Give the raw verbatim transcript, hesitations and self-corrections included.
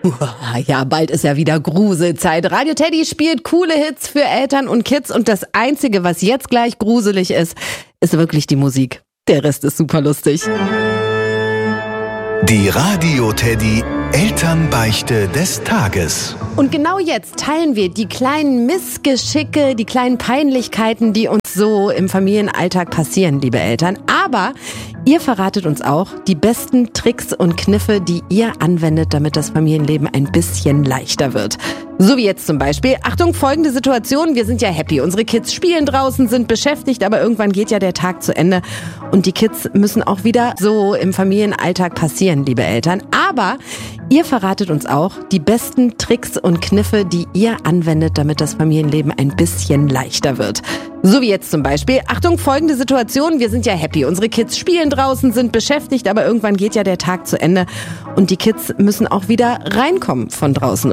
Ja, bald ist ja wieder Gruselzeit. Radio Teddy spielt coole Hits für Eltern und Kids und das Einzige, was jetzt gleich gruselig ist, ist wirklich die Musik. Der Rest ist super lustig. Die Radio Teddy Elternbeichte des Tages. Und genau jetzt teilen wir die kleinen Missgeschicke, die kleinen Peinlichkeiten, die uns so im Familienalltag passieren, liebe Eltern. Aber ihr verratet uns auch die besten Tricks und Kniffe, die ihr anwendet, damit das Familienleben ein bisschen leichter wird. So wie jetzt zum Beispiel, Achtung, folgende Situation, wir sind ja happy. Unsere Kids spielen draußen, sind beschäftigt, aber irgendwann geht ja der Tag zu Ende. Und die Kids müssen auch wieder so im Familienalltag passieren, liebe Eltern. Aber ihr verratet uns auch die besten Tricks und Kniffe, die ihr anwendet, damit das Familienleben ein bisschen leichter wird. So wie jetzt zum Beispiel, Achtung, folgende Situation, wir sind ja happy. Unsere Kids spielen draußen, sind beschäftigt, aber irgendwann geht ja der Tag zu Ende. Und die Kids müssen auch wieder reinkommen von draußen.